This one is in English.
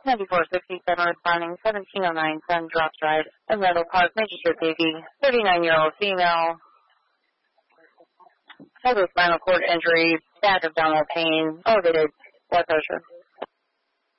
9467 responding, 1709 Sun Drop Drive, in Randall Park, registered baby, 39-year-old female, has a spinal cord injury, bad abdominal pain, elevated blood pressure.